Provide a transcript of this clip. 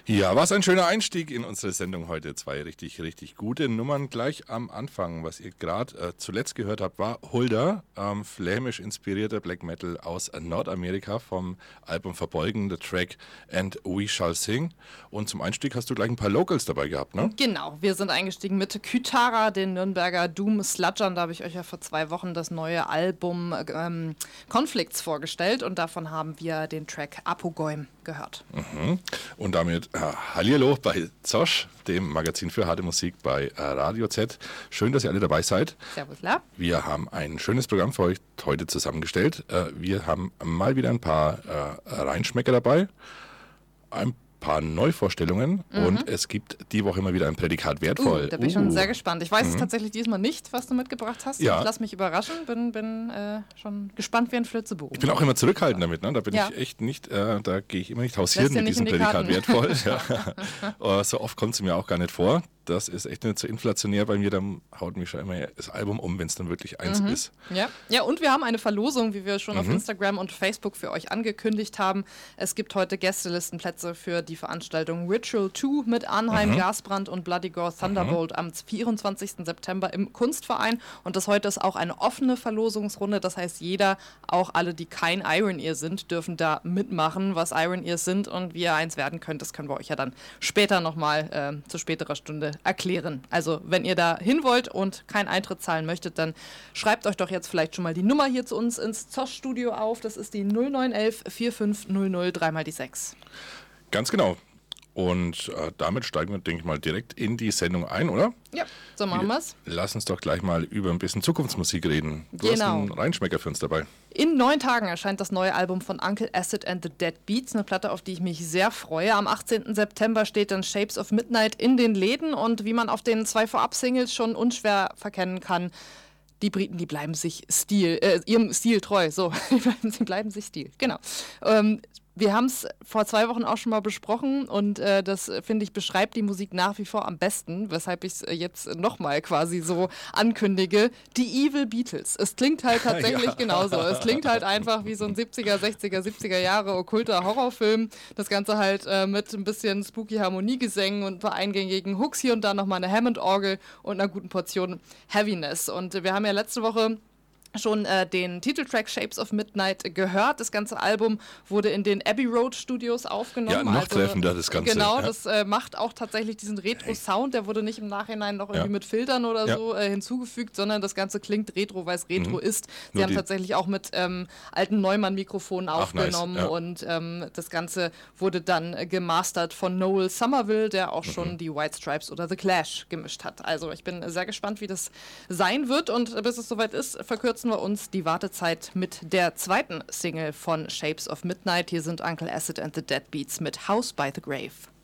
Ja, was ein schöner Einstieg in unsere Sendung heute. 2 richtig, richtig gute Nummern gleich am Anfang. Was ihr gerade zuletzt gehört habt, war Hulda, flämisch inspirierter Black Metal aus Nordamerika vom Album Verbeugen, The Track And We Shall Sing. Und zum Einstieg hast du gleich ein paar Locals dabei gehabt, ne? Genau, wir sind eingestiegen mit Kythara, den Nürnberger Doom-Sludgern. Da habe ich euch ja vor 2 Wochen das neue Album Conflicts vorgestellt und davon haben wir den Track Apogoim gehört. Mhm. Und damit Hallihallo bei Zosch, dem Magazin für harte Musik bei Radio Z. Schön, dass ihr alle dabei seid. Servus, la. Wir haben ein schönes Programm für euch heute zusammengestellt. Wir haben mal wieder ein paar Reinschmecker dabei, ein paar Neuvorstellungen und es gibt die Woche immer wieder ein Prädikat wertvoll. Da bin ich schon sehr gespannt. Ich weiß es tatsächlich diesmal nicht, was du mitgebracht hast. Ja. Ich lass mich überraschen, bin schon gespannt wie ein Flitzebogen. Ich bin auch immer zurückhaltend damit, ne? Da bin ich echt nicht, da gehe ich immer nicht hausieren mit diesem Prädikat wertvoll. Ja. So oft kommt es mir auch gar nicht vor. Das ist echt nicht so inflationär bei mir, dann haut mich schon immer das Album um, wenn es dann wirklich eins ist. Ja, und wir haben eine Verlosung, wie wir schon auf Instagram und Facebook für euch angekündigt haben. Es gibt heute Gästelistenplätze für die Veranstaltung Ritual 2 mit Arnheim, Gasbrand und Bloody Gore Thunderbolt am 24. September im Kunstverein. Und das heute ist auch eine offene Verlosungsrunde, das heißt jeder, auch alle, die kein Iron Ear sind, dürfen da mitmachen, was Iron Ears sind und wie ihr eins werden könnt, das können wir euch ja dann später nochmal zu späterer Stunde erklären. Also wenn ihr da hin wollt und keinen Eintritt zahlen möchtet, dann schreibt euch doch jetzt vielleicht schon mal die Nummer hier zu uns ins Zosch-Studio auf. Das ist die 0911 4500 3 die 6. Ganz genau. Und damit steigen wir, denke ich mal, direkt in die Sendung ein, oder? Ja, so machen wir's. Lass uns doch gleich mal über ein bisschen Zukunftsmusik reden. Du hast einen Reinschmecker für uns dabei. In 9 Tagen erscheint das neue Album von Uncle Acid and the Dead Beats, eine Platte, auf die ich mich sehr freue. Am 18. September steht dann Shapes of Midnight in den Läden und wie man auf den 2 Vorab-Singles schon unschwer verkennen kann, die Briten, die bleiben sich ihrem Stil treu. So, sie bleiben sich Stil, genau. Wir haben es vor 2 Wochen auch schon mal besprochen und das, finde ich, beschreibt die Musik nach wie vor am besten, weshalb ich es jetzt nochmal quasi so ankündige. Die Evil Beatles. Es klingt halt tatsächlich genauso. Es klingt halt einfach wie so ein 70er, 60er, 70er Jahre okkulter Horrorfilm. Das Ganze halt mit ein bisschen spooky Harmoniegesängen und ein paar eingängigen Hooks, hier und da nochmal eine Hammond-Orgel und einer guten Portion Heaviness. Und wir haben ja letzte Woche schon den Titeltrack Shapes of Midnight gehört. Das ganze Album wurde in den Abbey Road Studios aufgenommen. Ja, noch treffender das Ganze. Genau, ja. Das macht auch tatsächlich diesen Retro-Sound. Der wurde nicht im Nachhinein noch irgendwie mit Filtern oder so hinzugefügt, sondern das Ganze klingt retro, weil es retro ist. Sie haben tatsächlich auch mit alten Neumann-Mikrofonen aufgenommen nice. Und das Ganze wurde dann gemastert von Noel Somerville, der auch schon die White Stripes oder The Clash gemischt hat. Also ich bin sehr gespannt, wie das sein wird und bis es soweit ist, verkürzen wir uns die Wartezeit mit der 2. Single von Shapes of Midnight. Hier sind Uncle Acid and the Dead Beats mit House by the Grave.